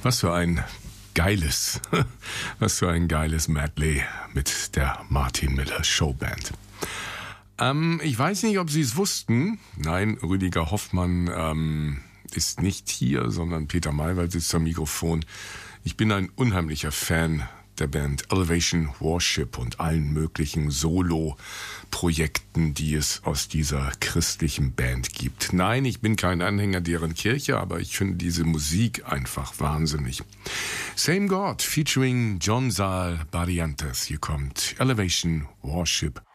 Was für ein geiles, was für ein geiles Medley mit der Martin Miller Showband. Ich weiß nicht, ob Sie es wussten. Nein, Rüdiger Hoffmann ist nicht hier, sondern Peter Maywald sitzt am Mikrofon. Ich bin ein unheimlicher Fan der Band Elevation Worship und allen möglichen Solo-Projekten, die es aus dieser christlichen Band gibt. Nein, ich bin kein Anhänger deren Kirche, aber ich finde diese Musik einfach wahnsinnig. Same God featuring John Zal Barrientos. Hier kommt Elevation Worship.